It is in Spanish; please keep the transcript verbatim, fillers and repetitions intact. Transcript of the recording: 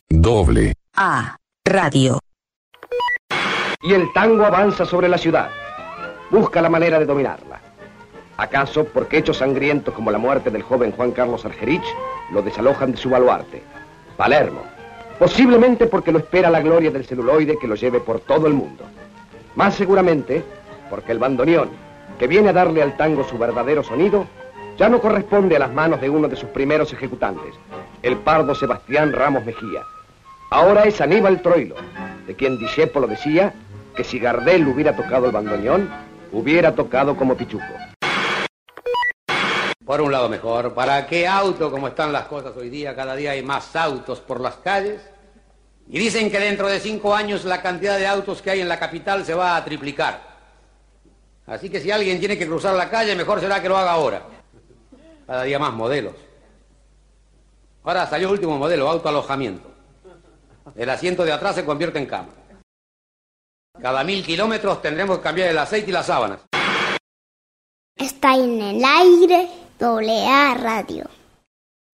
Doble A Radio. Y el tango avanza sobre la ciudad. Busca la manera de dominarla. ¿Acaso porque hechos sangrientos como la muerte del joven Juan Carlos Argerich lo desalojan de su baluarte? Palermo. Posiblemente porque lo espera la gloria del celuloide que lo lleve por todo el mundo. Más seguramente porque el bandoneón, que viene a darle al tango su verdadero sonido, ya no corresponde a las manos de uno de sus primeros ejecutantes, el pardo Sebastián Ramos Mejía. Ahora es Aníbal Troilo, de quien Discépolo decía que si Gardel hubiera tocado el bandoneón, hubiera tocado como Pichuco. Por un lado mejor, ¿para qué auto como están las cosas hoy día? Cada día hay más autos por las calles. Y dicen que dentro de cinco años la cantidad de autos que hay en la capital se va a triplicar. Así que si alguien tiene que cruzar la calle, mejor será que lo haga ahora. Cada día más modelos. Ahora salió el último modelo, autoalojamiento. El asiento de atrás se convierte en cama. Cada mil kilómetros tendremos que cambiar el aceite y las sábanas. Está en el aire, Doble A Radio.